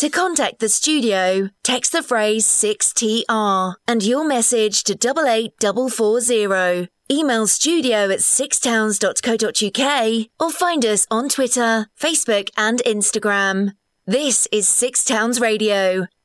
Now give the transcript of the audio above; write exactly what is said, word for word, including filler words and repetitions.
To contact the studio, text the phrase six T R and your message to double eight four four zero. Email studio at sixtowns dot co dot uk or find us on Twitter, Facebook and Instagram. This is Six Towns Radio,